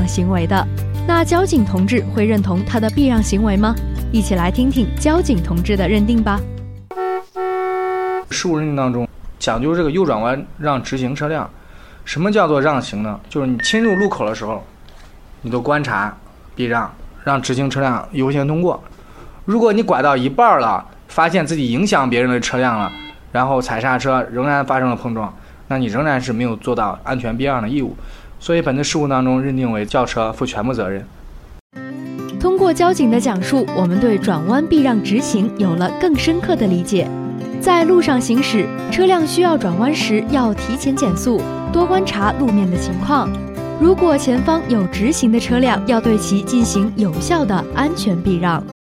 让行为的。那交警同志会认同他的避让行为吗？一起来听听交警同志的认定吧。 事故认定当中讲究这个右转弯让直行车辆。什么叫做让行呢？就是你侵入路口的时候，你都观察避让，让直行车辆优先通过。如果你拐到一半了，发现自己影响别人的车辆了，然后踩刹车仍然发生了碰撞，那你仍然是没有做到安全避让的义务。所以本次事故当中认定为轿车负全部责任。 通过交警的讲述，我们对转弯避让直行有了更深刻的理解。在路上行驶，车辆需要转弯时要提前减速，多观察路面的情况。如果前方有直行的车辆，要对其进行有效的安全避让。